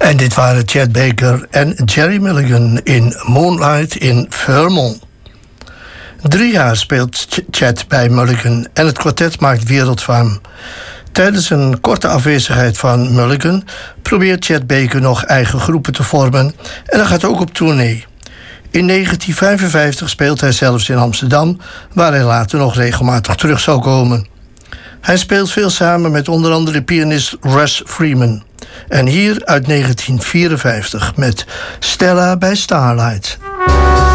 En dit waren Chet Baker en Gerry Mulligan in Moonlight in Vermont. 3 jaar speelt Chet bij Mulligan en het kwartet maakt wereldfaam. Tijdens een korte afwezigheid van Mulligan probeert Chet Baker nog eigen groepen te vormen en hij gaat ook op tournee. In 1955 speelt hij zelfs in Amsterdam, waar hij later nog regelmatig terug zal komen. Hij speelt veel samen met onder andere pianist Russ Freeman. En hier uit 1954 met Stella bij Starlight.